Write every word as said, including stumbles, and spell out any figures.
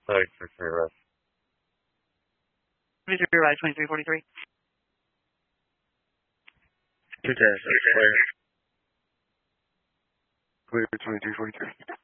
Thanks for sure. twenty-three ride, twenty-three forty-three. Two ten, clear. Clear, twenty-three forty-three.